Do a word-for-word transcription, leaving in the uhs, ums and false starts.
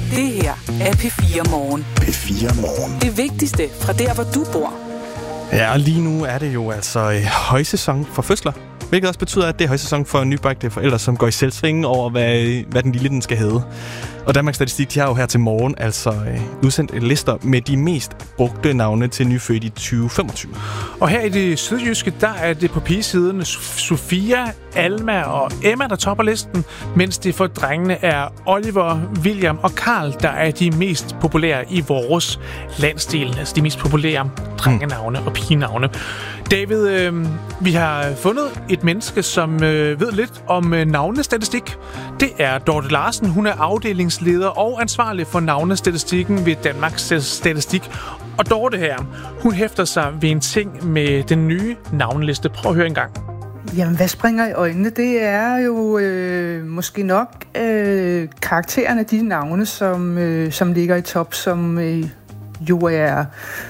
Det her er P fire Morgen. P fire Morgen. Det vigtigste fra der, hvor du bor. Ja, og lige nu er det jo altså øh, højsæson for fødsler. Hvilket også betyder, at det er højsæson for nybagte forældre, som går i selvsving over, hvad, hvad den lille den skal hedde. Og Danmarks Statistik, de har jo her til morgen altså øh, udsendt lister med de mest brugte navne til nyfødte i tyve femogtyve. Og her i det sydjyske, der er det på pigesiden Sofia, Alma og Emma, der topper listen, mens det for drengene er Oliver, William og Karl, der er de mest populære i vores landsdel. Altså de mest populære drengenavne og pigenavne. David, øh, vi har fundet et menneske, som øh, ved lidt om øh, navnestatistik. Det er Dorte Larsen. Hun er afdelingsleder og ansvarlig for navnestatistikken ved Danmarks Statistik. Og Dorte her, hun hæfter sig ved en ting med den nye navneliste. Prøv at høre en gang. Jamen, hvad springer i øjnene? Det er jo øh, måske nok øh, karaktererne af de navne, som, øh, som ligger i top, som øh, jo er